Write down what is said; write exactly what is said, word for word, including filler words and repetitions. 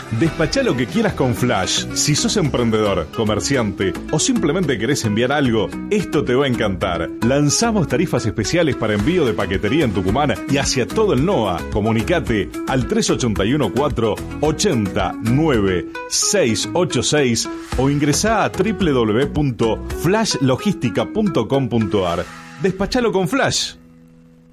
Despachá lo que quieras con Flash. Si sos emprendedor, comerciante o simplemente querés enviar algo, esto te va a encantar. Lanzamos tarifas especiales para envío de paquetería en Tucumán y hacia todo el N O A. Comunicate al tres ocho uno cuatro ocho cero nueve seis ocho seis o ingresá a doble u doble u doble u punto flash logística punto com punto a r. Despachalo con Flash.